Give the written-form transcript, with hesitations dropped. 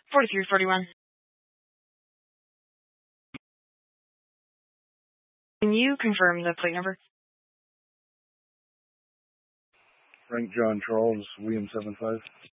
4341. Can you confirm the plate number? Frank John Charles, William 75.